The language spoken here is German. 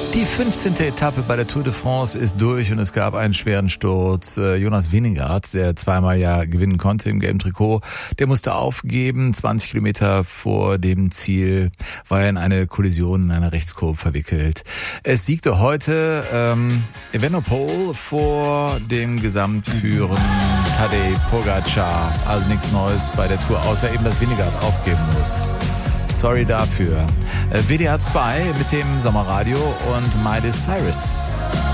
Die 15. Etappe bei der Tour de France ist durch und es gab einen schweren Sturz. Jonas Vingegaard, der zweimal ja gewinnen konnte im gelben Trikot, der musste aufgeben. 20 Kilometer vor dem Ziel war er in eine Kollision in einer Rechtskurve verwickelt. Es siegte heute Evenepoel vor dem Gesamtführer Tadej Pogačar. Also nichts Neues bei der Tour, außer eben, dass Vingegaard aufgeben muss. Sorry dafür. WDR 2 mit dem Sommerradio und Miley Cyrus.